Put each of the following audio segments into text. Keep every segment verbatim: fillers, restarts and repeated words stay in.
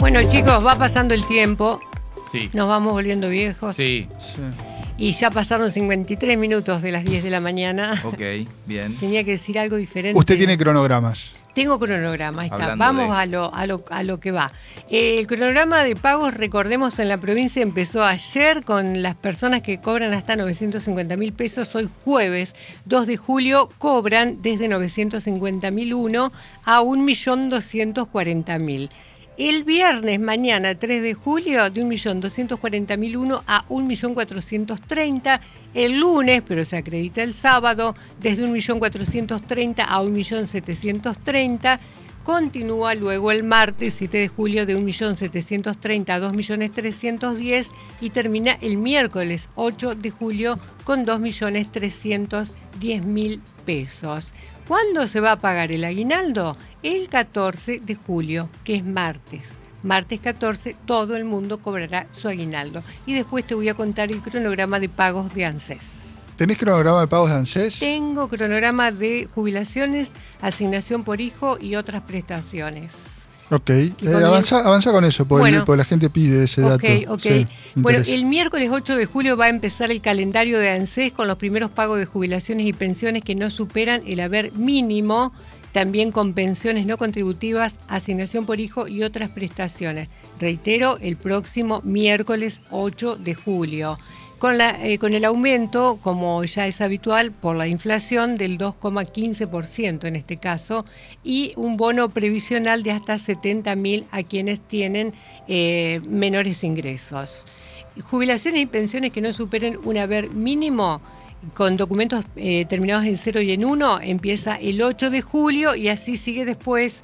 Bueno, chicos, va pasando el tiempo. Sí. Nos vamos volviendo viejos. Sí. Sí. Y ya pasaron cincuenta y tres minutos de las diez de la mañana. Ok, bien. Tenía que decir algo diferente. Usted tiene cronogramas. Tengo cronograma, ahí está. Hablando Vamos de- a, lo, a, lo, a lo que va. Eh, el cronograma de pagos, recordemos, en la provincia empezó ayer con las personas que cobran hasta novecientos cincuenta mil pesos. Hoy jueves, dos de julio, cobran desde novecientos cincuenta mil uno a un millón doscientos cuarenta mil. El viernes, mañana, tres de julio, de un millón doscientos cuarenta mil uno a un millón cuatrocientos treinta. El lunes, pero se acredita el sábado, desde un millón cuatrocientos treinta a un millón setecientos treinta. Continúa luego el martes, siete de julio, de un millón setecientos treinta a dos millones trescientos diez. Y termina el miércoles, ocho de julio, con dos millones trescientos diez mil pesos. ¿Cuándo se va a pagar el aguinaldo? El catorce de julio, que es martes. Martes catorce, todo el mundo cobrará su aguinaldo. Y después te voy a contar el cronograma de pagos de ANSES. ¿Tenés cronograma de pagos de ANSES? Tengo cronograma de jubilaciones, asignación por hijo y otras prestaciones. Ok, eh, comienza- avanza, avanza con eso, porque, Bueno. el- porque la gente pide ese Ok, dato. ok. Sí, me Bueno, interesa. el miércoles ocho de julio va a empezar el calendario de ANSES con los primeros pagos de jubilaciones y pensiones que no superan el haber mínimo, también con pensiones no contributivas, asignación por hijo y otras prestaciones. Reitero, el próximo miércoles ocho de julio. Con, la, eh, con el aumento, como ya es habitual, por la inflación del dos coma quince por ciento en este caso, y un bono previsional de hasta setenta mil a quienes tienen eh, menores ingresos. Jubilaciones y pensiones que no superen un haber mínimo, con documentos eh, terminados en cero y en uno, empieza el ocho de julio y así sigue después.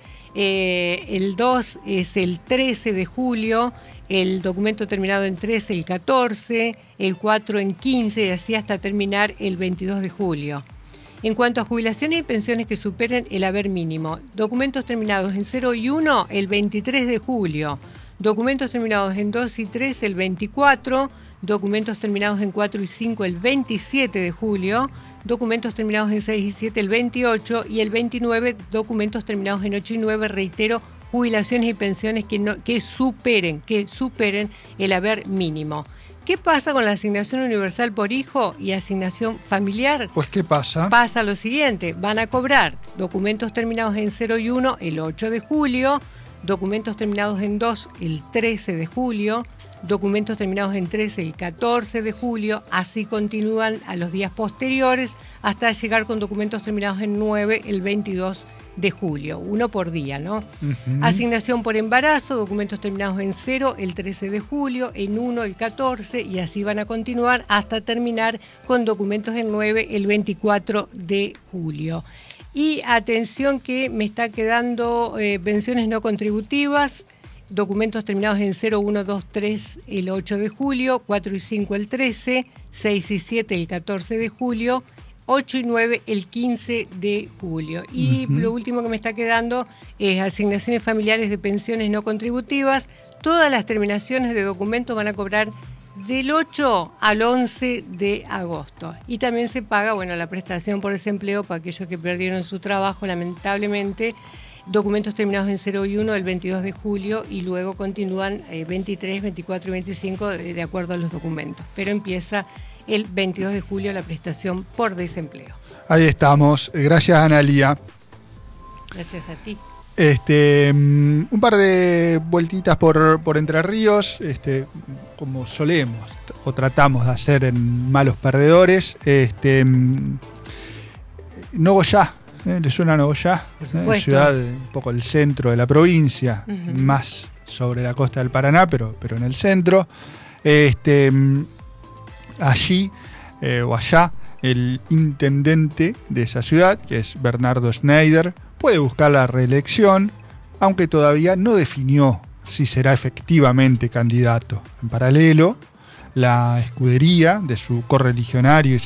Eh, el dos es el trece de julio, el documento terminado en trece el catorce, el cuatro en quince y así hasta terminar el veintidós de julio. En cuanto a jubilaciones y pensiones que superen el haber mínimo, documentos terminados en cero y uno el veintitrés de julio, documentos terminados en dos y tres el veinticuatro, documentos terminados en cuatro y cinco el veintisiete de julio, documentos terminados en seis y siete el veintiocho y el veintinueve documentos terminados en ocho y nueve, reitero, jubilaciones y pensiones que, no, que superen, que superen el haber mínimo. ¿Qué pasa con la asignación universal por hijo y asignación familiar? Pues, ¿qué pasa? Pasa lo siguiente, van a cobrar documentos terminados en cero y uno el ocho de julio, documentos terminados en dos el trece de julio, documentos terminados en trece el catorce de julio, así continúan a los días posteriores hasta llegar con documentos terminados en nueve el veintidós de julio, uno por día, ¿no? Ujú. Asignación por embarazo, documentos terminados en cero el trece de julio, en uno el catorce y así van a continuar hasta terminar con documentos en nueve el veinticuatro de julio. Y atención que me está quedando eh, pensiones no contributivas, documentos terminados en cero, uno, dos, tres el ocho de julio, cuatro y cinco el trece, seis y siete el catorce de julio, ocho y nueve el quince de julio. Y Ujú. lo último que me está quedando es asignaciones familiares de pensiones no contributivas. Todas las terminaciones de documentos van a cobrar del ocho al once de agosto. Y también se paga, bueno, la prestación por desempleo para aquellos que perdieron su trabajo, lamentablemente. Documentos terminados en cero y uno el veintidós de julio y luego continúan eh, veintitrés, veinticuatro y veinticinco de, de acuerdo a los documentos. Pero empieza el veintidós de julio la prestación por desempleo. Ahí estamos. Gracias, Analía. Gracias a ti. Este, mm, un par de vueltitas por, por Entre Ríos, este, como solemos o tratamos de hacer en Malos Perdedores. Este, mm, Nogoyá, ¿eh? ¿Le suena a Nogoyá? Por ¿Eh? supuesto. Ciudad un poco el centro de la provincia, Ujú. más sobre la costa del Paraná, pero, pero en el centro. Este, mm, allí eh, o allá, el intendente de esa ciudad, que es Bernardo Schneider, puede buscar la reelección, aunque todavía no definió si será efectivamente candidato. En paralelo, la escudería de su correligionario y